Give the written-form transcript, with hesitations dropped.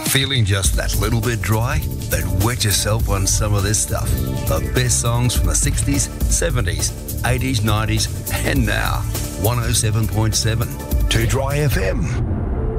Feeling just that little bit dry? Then wet yourself on some of this stuff. The best songs from the 60s, 70s, 80s, 90s, and now. 107.7. 2 Dry FM.